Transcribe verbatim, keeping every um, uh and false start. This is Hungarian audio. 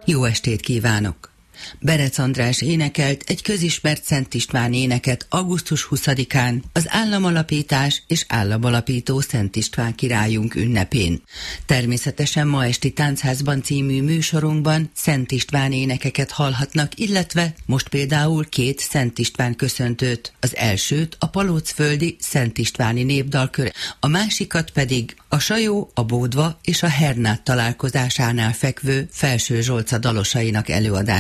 Jó estét kívánok! Berec András énekelt egy közismert Szent István éneket augusztus huszadikán az államalapítás és államalapító Szent István királyunk ünnepén. Természetesen ma esti Táncházban című műsorunkban Szent István énekeket hallhatnak, illetve most például két Szent István köszöntőt. Az elsőt a Palócföldi Szent Istváni Népdalkör, a másikat pedig a Sajó, a Bódva és a Hernát találkozásánál fekvő Felső Zsolca dalosainak előadását.